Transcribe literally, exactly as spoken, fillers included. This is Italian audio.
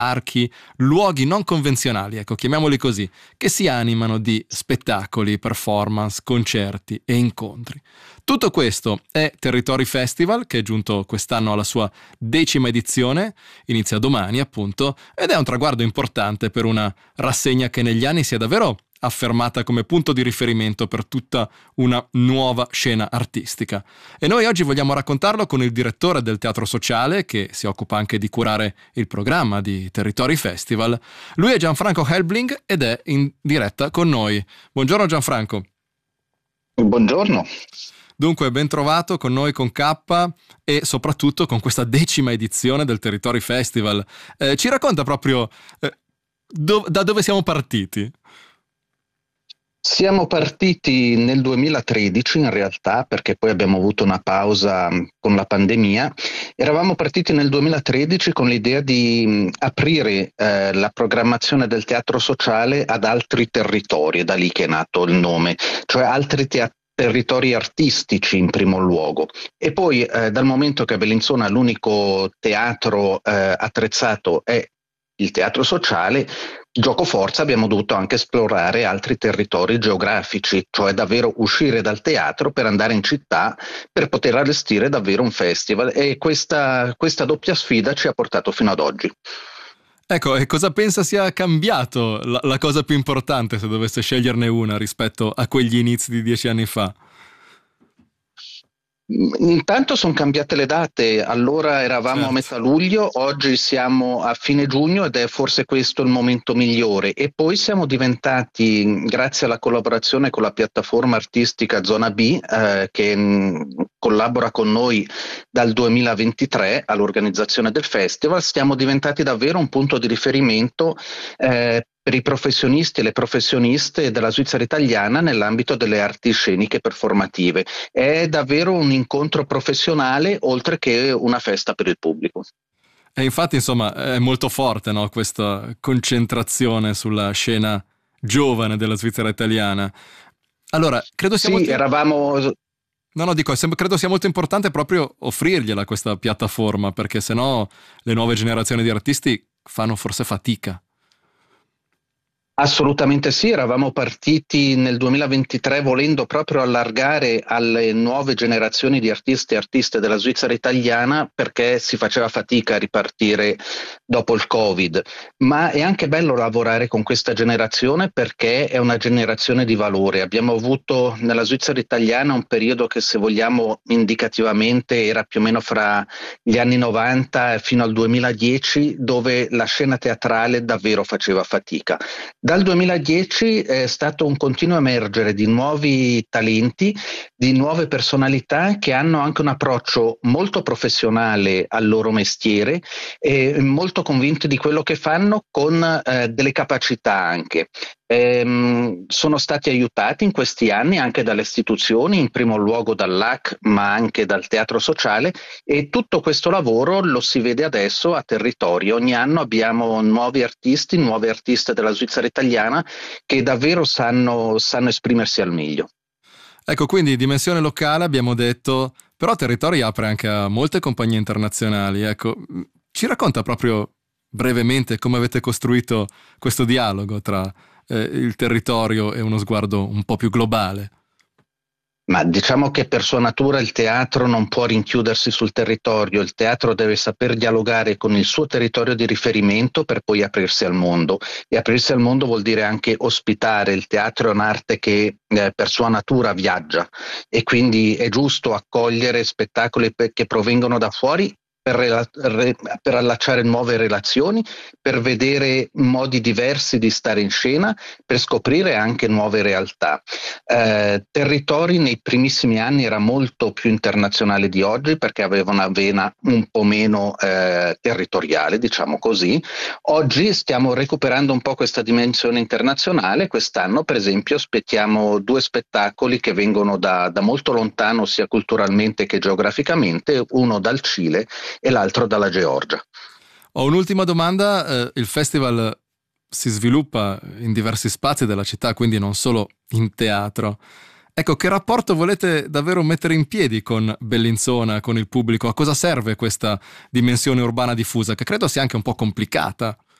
parchi, luoghi non convenzionali, ecco, chiamiamoli così, che si animano di spettacoli, performance, concerti e incontri. Tutto questo è Territori Festival, che è giunto quest'anno alla sua decima edizione, inizia domani appunto, ed è un traguardo importante per una rassegna che negli anni si è davvero affermata come punto di riferimento per tutta una nuova scena artistica. E noi oggi vogliamo raccontarlo con il direttore del Teatro Sociale, che si occupa anche di curare il programma di Territori Festival. Lui è Gianfranco Helbling ed è in diretta con noi. Buongiorno Gianfranco. Buongiorno. Dunque, ben trovato con noi, con K, e soprattutto con questa decima edizione del Territori Festival. Eh, ci racconta proprio eh, do- da dove siamo partiti? Siamo partiti nel duemilatredici in realtà, perché poi abbiamo avuto una pausa con la pandemia. Eravamo partiti nel duemilatredici con l'idea di aprire eh, la programmazione del Teatro Sociale ad altri territori, è da lì che è nato il nome, cioè altri teatri. Territori artistici in primo luogo, e poi eh, dal momento che a Bellinzona l'unico teatro eh, attrezzato è il Teatro Sociale, gioco forza abbiamo dovuto anche esplorare altri territori geografici, cioè davvero uscire dal teatro per andare in città per poter allestire davvero un festival, e questa, questa doppia sfida ci ha portato fino ad oggi. Ecco, e cosa pensa sia cambiato la, la cosa più importante, se dovesse sceglierne una, rispetto a quegli inizi di dieci anni fa? Intanto sono cambiate le date, allora eravamo certo. a metà luglio, oggi siamo a fine giugno ed è forse questo il momento migliore, e poi siamo diventati, grazie alla collaborazione con la piattaforma artistica Zona B, eh, che mh, collabora con noi dal duemilaventitré all'organizzazione del festival, siamo diventati davvero un punto di riferimento eh, per i professionisti e le professioniste della Svizzera italiana nell'ambito delle arti sceniche performative. È davvero un incontro professionale oltre che una festa per il pubblico. E infatti, insomma, è molto forte, no, questa concentrazione sulla scena giovane della Svizzera italiana. Allora, credo sia sì, molto... eravamo... No, no, dico, credo sia molto importante proprio offrirgliela questa piattaforma, perché sennò le nuove generazioni di artisti fanno forse fatica. Assolutamente sì, eravamo partiti nel duemilaventitré volendo proprio allargare alle nuove generazioni di artisti e artiste della Svizzera italiana, perché si faceva fatica a ripartire dopo il Covid, ma è anche bello lavorare con questa generazione perché è una generazione di valore. Abbiamo avuto nella Svizzera italiana un periodo che, se vogliamo indicativamente, era più o meno fra gli anni novanta fino al duemiladieci, dove la scena teatrale davvero faceva fatica. Dal duemiladieci è stato un continuo emergere di nuovi talenti, di nuove personalità che hanno anche un approccio molto professionale al loro mestiere e molto convinti di quello che fanno, con eh, delle capacità anche. Ehm, sono stati aiutati in questi anni anche dalle istituzioni, in primo luogo dall'A C, ma anche dal Teatro Sociale, e tutto questo lavoro lo si vede adesso a territorio. Ogni anno abbiamo nuovi artisti, nuove artiste della Svizzera italiana che davvero sanno, sanno esprimersi al meglio. Ecco, quindi dimensione locale abbiamo detto, però Territori apre anche a molte compagnie internazionali. Ecco, ci racconta proprio brevemente come avete costruito questo dialogo tra eh, il territorio e uno sguardo un po' più globale? Ma diciamo che per sua natura il teatro non può rinchiudersi sul territorio, il teatro deve saper dialogare con il suo territorio di riferimento per poi aprirsi al mondo, e aprirsi al mondo vuol dire anche ospitare. Il teatro è un'arte che eh, per sua natura viaggia, e quindi è giusto accogliere spettacoli pe- che provengono da fuori Per, rela- re- per allacciare nuove relazioni, per vedere modi diversi di stare in scena, per scoprire anche nuove realtà. Eh, Territori nei primissimi anni era molto più internazionale di oggi, perché aveva una vena un po' meno eh, territoriale, diciamo così. Oggi stiamo recuperando un po' questa dimensione internazionale. Quest'anno, per esempio, aspettiamo due spettacoli che vengono da, da molto lontano, sia culturalmente che geograficamente, uno dal Cile e l'altro dalla Georgia. Ho un'ultima domanda. Eh, il festival si sviluppa in diversi spazi della città, quindi non solo in teatro. Ecco, che rapporto volete davvero mettere in piedi con Bellinzona, con il pubblico? A cosa serve questa dimensione urbana diffusa, che credo sia anche un po' complicata?